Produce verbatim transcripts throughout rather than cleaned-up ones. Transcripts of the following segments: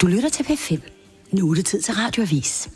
lytter til P fem. Nu er det tid til Radioavis.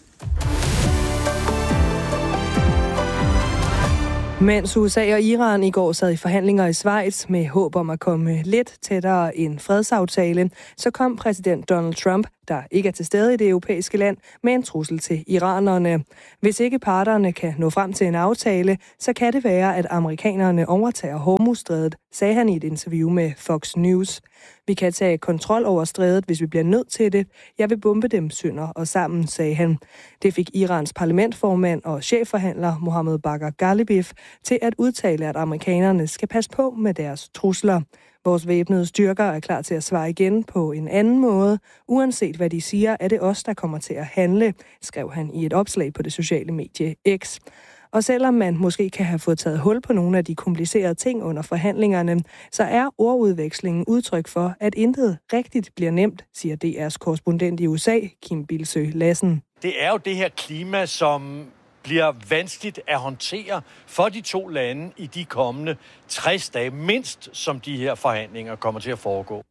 Mens U S A og Iran i går sad i forhandlinger i Schweiz med håb om at komme lidt tættere en fredsaftale, så kom præsident Donald Trump, der ikke er til stede i det europæiske land, med en trussel til iranerne. Hvis ikke parterne kan nå frem til en aftale, så kan det være, at amerikanerne overtager Hormuzstrædet, sagde han i et interview med Fox News. Vi kan tage kontrol over strædet, hvis vi bliver nødt til det. Jeg vil bombe dem sønder og sammen, sagde han. Det fik Irans parlamentformand og chefforhandler Mohammed Bagher Ghalibaf til at udtale, at amerikanerne skal passe på med deres trusler. Vores væbnede styrker er klar til at svare igen på en anden måde. Uanset hvad de siger, er det os, der kommer til at handle, skrev han i et opslag på det sociale medie X. Og selvom man måske kan have fået taget hul på nogle af de komplicerede ting under forhandlingerne, så er ordudvekslingen udtryk for, at intet rigtigt bliver nemt, siger D R's korrespondent i U S A, Kim Bildsøe Lassen. Det er jo det her klima, som bliver vanskeligt at håndtere for de to lande i de kommende tres dage, mindst som de her forhandlinger kommer til at foregå.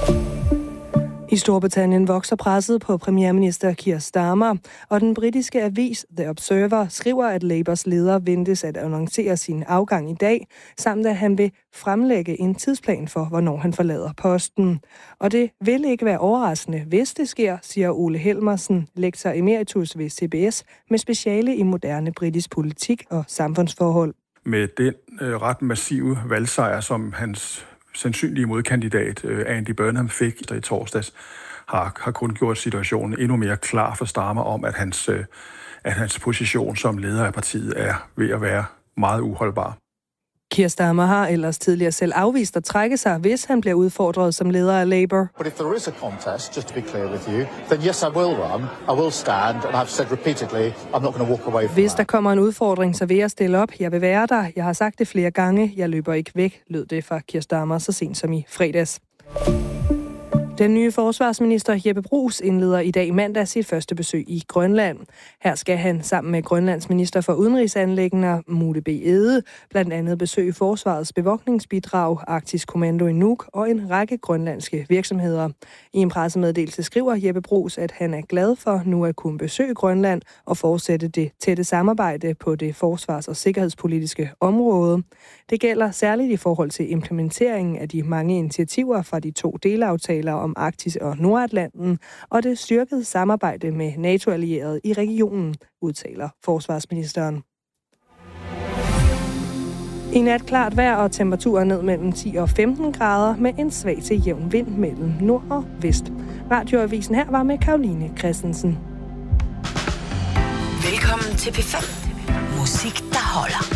I Storbritannien vokser presset på premierminister Keir Starmer, og den britiske avis The Observer skriver, at Labours leder ventes at annoncere sin afgang i dag, samt at han vil fremlægge en tidsplan for, hvornår han forlader posten. Og det vil ikke være overraskende, hvis det sker, siger Ole Helmersen, lektor emeritus ved C B S med speciale i moderne britisk politik og samfundsforhold. Med den øh, ret massive valgsejr, som hans sandsynlige modkandidat Andy Burnham fik i torsdags, har, har kun gjort situationen endnu mere klar for Starmer om, at hans, at hans position som leder af partiet er ved at være meget uholdbar. Keir Starmer har ellers tidligere selv afvist at trække sig, hvis han bliver udfordret som leder af Labour. But if there is a contest, just to be clear with you, then yes, I will run, I will stand, and I've said repeatedly, I'm not going to walk away from Hvis der kommer en udfordring, så vil jeg stille op. Jeg vil være der. Jeg har sagt det flere gange. Jeg løber ikke væk, lød det fra Keir Starmer så sent som i fredags. Den nye forsvarsminister Jeppe Bruus indleder i dag mandag sit første besøg i Grønland. Her skal han sammen med Grønlands minister for udenrigsanliggender, Mule B. Ede, blandt andet besøge forsvarets bevogtningsbidrag, Arktisk Kommando i Nuuk og en række grønlandske virksomheder. I en pressemeddelelse skriver Jeppe Bruus, at han er glad for nu at kunne besøge Grønland og fortsætte det tætte samarbejde på det forsvars- og sikkerhedspolitiske område. Det gælder særligt i forhold til implementeringen af de mange initiativer fra de to delaftaler om Arktis og Nordatlanten, og det styrkede samarbejde med NATO-allierede i regionen, udtaler forsvarsministeren. I nat klart vejr og temperaturer ned mellem ti og femten grader med en svag til jævn vind mellem nord og vest. Radioavisen her var med Karoline Christensen. Velkommen til P fem. Musik, der holder.